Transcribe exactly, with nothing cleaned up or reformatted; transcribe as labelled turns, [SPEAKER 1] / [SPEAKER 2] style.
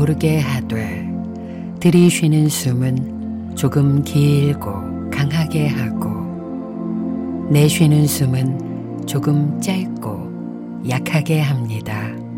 [SPEAKER 1] 모르게 하되 들이쉬는 숨은 조금 길고 강하게 하고 내쉬는 숨은 조금 짧고 약하게 합니다.